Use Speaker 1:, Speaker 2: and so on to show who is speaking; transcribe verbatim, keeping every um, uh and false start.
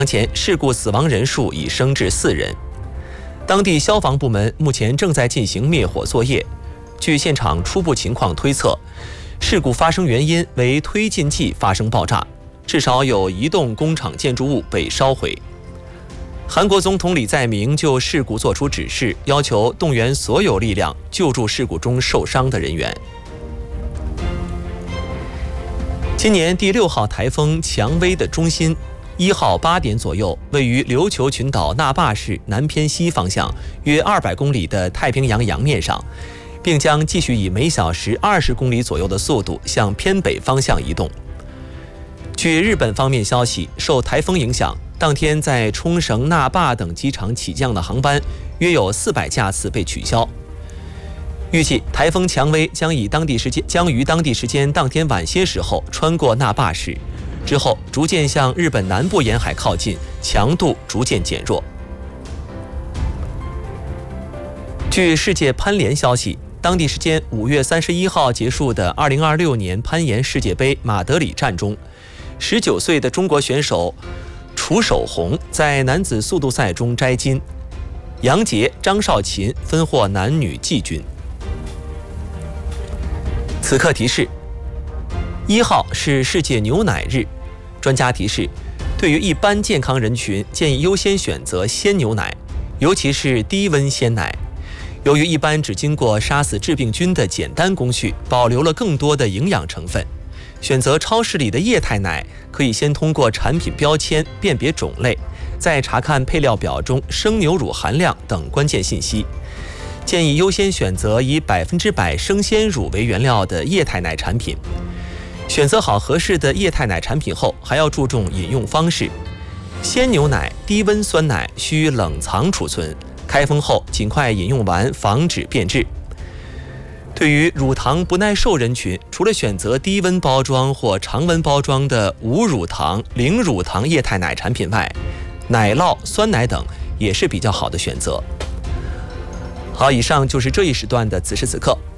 Speaker 1: 当前事故死亡人数已升至四人。当地消防部门目前正在进行灭火作业。据现场初步情况推测，事故发生原因为推进剂发生爆炸，至少有一栋工厂建筑物被烧毁。韩国总统李在明就事故作出指示，要求动员所有力量救助事故中受伤的人员。今年第六号台风蔷薇的中心，一号八点左右，位于琉球群岛那霸市南偏西方向约二百公里的太平洋洋面上，并将继续以每小时二十公里左右的速度向偏北方向移动。据日本方面消息，受台风影响，当天在冲绳、那霸等机场起降的航班约有四百架次被取消。预计台风蔷薇将以当地时间将于当地时间当天晚些时候穿过那霸市，之后逐渐向日本南部沿海靠近，强度逐渐减弱。据世界攀联消息，当地时间五月三十一号结束的二零二六年攀岩世界杯马德里站中，十九岁的中国选手楚守红在男子速度赛中摘金，杨洁、张少琴分获男女季军。此刻提示：一号是世界牛奶日，专家提示，对于一般健康人群，建议优先选择鲜牛奶，尤其是低温鲜奶。由于一般只经过杀死致病菌的简单工序，保留了更多的营养成分。选择超市里的液态奶，可以先通过产品标签辨别种类，再查看配料表中生牛乳含量等关键信息。建议优先选择以百分之百生鲜乳为原料的液态奶产品。选择好合适的液态奶产品后，还要注重饮用方式。鲜牛奶、低温酸奶需冷藏储存，开封后尽快饮用完，防止变质。对于乳糖不耐受人群，除了选择低温包装或常温包装的无乳糖、零乳糖液态奶产品外，奶酪、酸奶等也是比较好的选择。好，以上就是这一时段的此时此刻。